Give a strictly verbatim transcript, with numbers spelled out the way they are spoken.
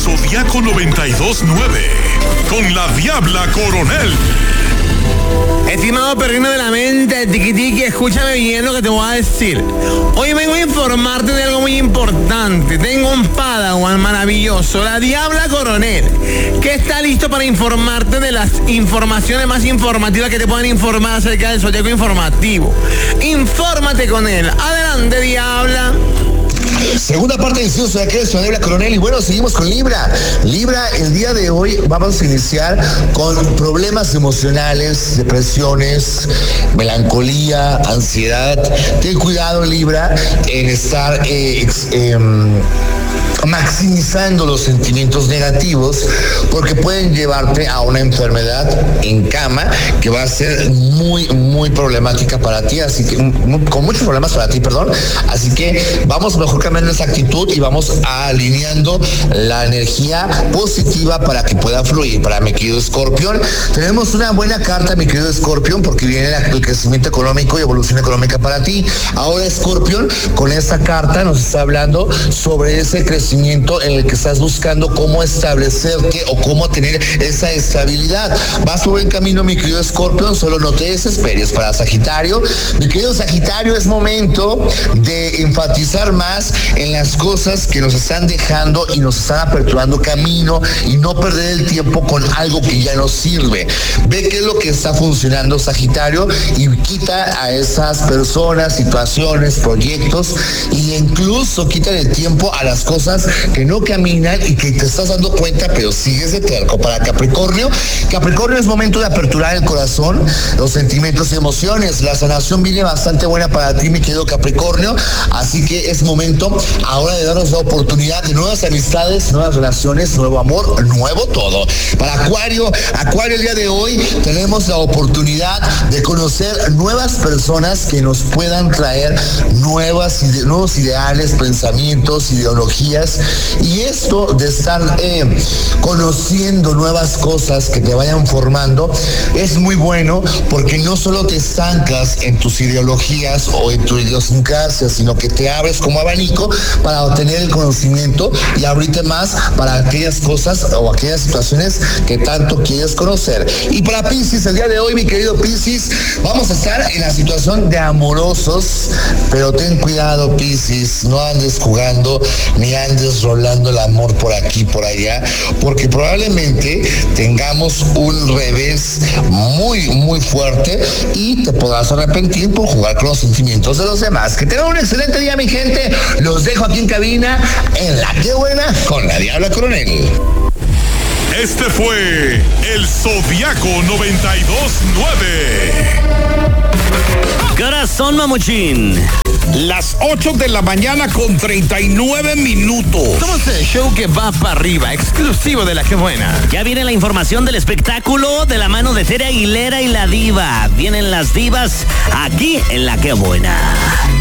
Zodiaco noventa y dos nueve, con la Diabla Coronel. Estimado perrino de la mente, tiki tiki, escúchame bien lo que te voy a decir. Hoy vengo a informarte de algo muy importante. Tengo un padawan maravilloso, la Diabla Coronel, que está listo para informarte de las informaciones más informativas que te pueden informar acerca del Zodiaco informativo. Infórmate con él. Adelante, Diabla. Segunda parte del Ciudad de la Diabla Coronel. Y bueno, seguimos con Libra. Libra, el día de hoy vamos a iniciar con problemas emocionales, depresiones, melancolía, ansiedad. Ten cuidado, Libra, en estar eh, eh, maximizando los sentimientos negativos, porque pueden llevarte a una enfermedad en cama que va a ser muy, muy problemática para ti, así que muy, con muchos problemas para ti, perdón. Así que vamos mejor cambiando esa actitud y vamos alineando la energía positiva para que pueda fluir. Para mi querido Escorpión, tenemos una buena carta, mi querido Escorpión, porque viene el crecimiento económico y evolución económica para ti. Ahora, Escorpión, con esta carta nos está hablando sobre ese crecimiento en el que estás buscando cómo establecerte o cómo tener esa estabilidad. Vas por buen camino, mi querido Escorpión, solo no te desesperes. Para Sagitario, mi querido Sagitario, es momento de enfatizar más en las cosas que nos están dejando y nos están aperturando camino, y no perder el tiempo con algo que ya no sirve. Ve qué es lo que está funcionando, Sagitario, y quita a esas personas, situaciones, proyectos, y incluso quita el tiempo a las cosas que no caminan y que te estás dando cuenta, pero sigues de terco. Para Capricornio, Capricornio es momento de aperturar el corazón, los sentimientos y emociones. La sanación viene bastante buena para ti, mi querido Capricornio, así que es momento ahora de darnos la oportunidad de nuevas amistades, nuevas relaciones, nuevo amor, nuevo todo. Para Acuario, Acuario, el día de hoy tenemos la oportunidad de conocer nuevas personas que nos puedan traer nuevas, nuevos ideales, pensamientos, ideologías. Y esto de estar eh, conociendo nuevas cosas que te vayan formando es muy bueno, porque no solo te estancas en tus ideologías o en tu idiosincrasia, sino que te abres como abanico para obtener el conocimiento y abrirte más para aquellas cosas o aquellas situaciones que tanto quieres conocer. Y para Piscis, el día de hoy, mi querido Piscis, vamos a estar en la situación de amorosos, pero ten cuidado, Piscis, no andes jugando ni andes rolando el amor por aquí, por allá, porque probablemente tengamos un revés muy, muy fuerte y te podrás arrepentir por jugar con los sentimientos de los demás. Que tengan un excelente día, mi gente. Los dejo aquí en cabina, en La Qué Buena, con la Diabla Coronel. Este fue el Zodiaco noventa y dos nueve. Corazón mamuchín. Las ocho de la mañana con treinta y nueve minutos. Somos el show que va para arriba, exclusivo de La Qué Buena. Ya viene la información del espectáculo de la mano de Tere Aguilera y la Diva. Vienen las divas aquí en La Qué Buena.